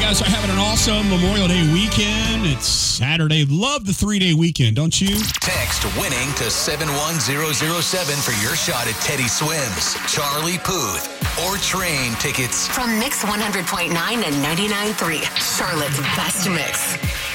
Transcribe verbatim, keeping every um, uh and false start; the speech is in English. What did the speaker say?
guys are having an awesome Memorial Day weekend. It's Saturday. Love the three-day weekend, don't you? Text winning to seven one zero zero seven for your shot at Teddy Swims, Charlie Puth, or train tickets. From Mix one hundred point nine and ninety-nine point three, Charlotte's best mix.